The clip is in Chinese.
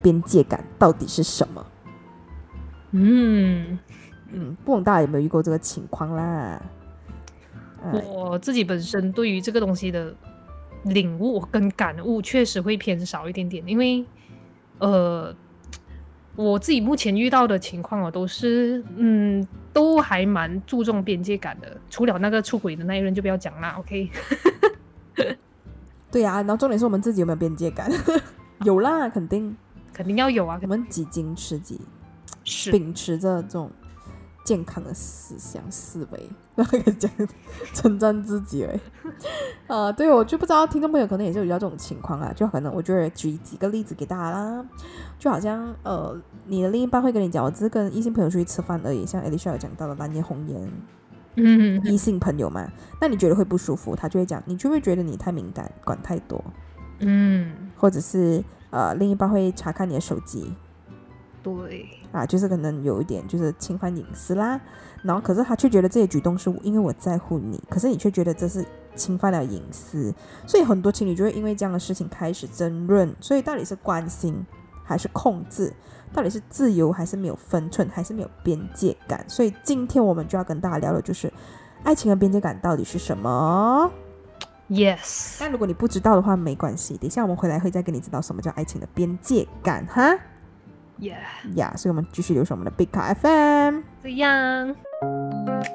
边界感到底是什么？不懂大家有没有遇过这个情况啦？ 我自己本身对于这个东西的领悟跟感悟确实会偏少一点点，因为我自己目前遇到的情况都是都还蛮注重边界感的，除了那个出轨的那一任就不要讲啦 OK 对啊，然后重点是我们自己有没有边界感有啦，肯定要有啊， 我们几斤吃几， 是秉持着这种健康的思想思维，那个讲称赞自己对，我就不知道听众朋友可能也是有遇到这种情况啊，就可能我觉得举几个例子给大家啦，就好像你的另一半会跟你讲，我只是跟异性朋友出去吃饭而已，像 Alicia 有讲到的蓝颜红颜，异性朋友嘛，那你觉得会不舒服，他就会讲，你就会觉得你太敏感，管太多，或者是另一半会查看你的手机， 对就是可能有一点就是侵犯隐私啦，然后可是他却觉得这些举动是因为我在乎你，可是你却觉得这是侵犯了隐私，所以很多情侣就会因为这样的事情开始争论，所以到底是关心还是控制，到底是自由还是没有分寸，还是没有边界感，所以今天我们就要跟大家聊的就是爱情的边界感到底是什么。 Yes， 但如果你不知道的话没关系，等一下我们回来会再跟你知道什么叫爱情的边界感哈。 Yeah， 所以我们继续留守我们的 Big Car FM 这样